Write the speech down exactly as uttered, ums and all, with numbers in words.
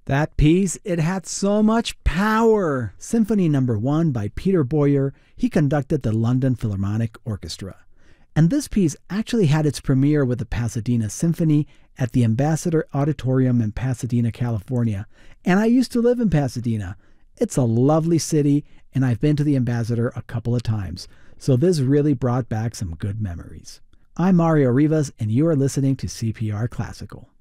That piece, it had so much power. Symphony Number One by Peter Boyer. He conducted the London Philharmonic Orchestra. And this piece actually had its premiere with the Pasadena Symphony at the Ambassador Auditorium in Pasadena, California. And I used to live in Pasadena. It's a lovely city, and I've been to the Ambassador a couple of times. So this really brought back some good memories. I'm Mario Rivas, and you are listening to C P R Classical.